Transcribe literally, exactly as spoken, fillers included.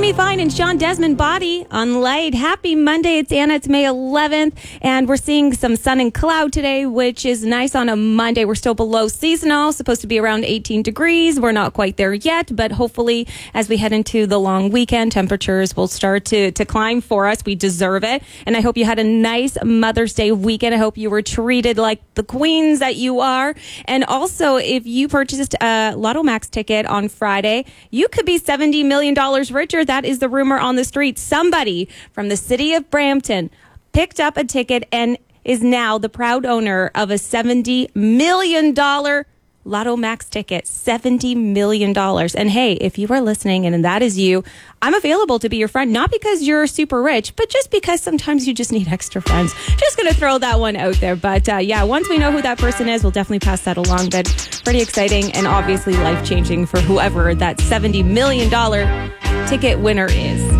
Amy Fine and Sean Desmond Body on Light. Happy Monday. It's Anna. It's May eleventh, and we're seeing some sun and cloud today, which is nice on a Monday. We're still below seasonal, supposed to be around eighteen degrees. We're not quite there yet, but hopefully as we head into the long weekend, temperatures will start to, to climb for us. We deserve it. And I hope you had a nice Mother's Day weekend. I hope you were treated like the queens that you are. And also, if you purchased a Lotto Max ticket on Friday, you could be seventy million dollars richer. That is the rumor on the street. Somebody from the city of Brampton picked up a ticket and is now the proud owner of a seventy million dollars Lotto Max ticket. seventy million dollars. And hey, if you are listening and that is you, I'm available to be your friend, not because you're super rich, but just because sometimes you just need extra friends. Just going to throw that one out there. But uh, yeah, once we know who that person is, we'll definitely pass that along. But pretty exciting and obviously life-changing for whoever that seventy million dollars ticket winner is.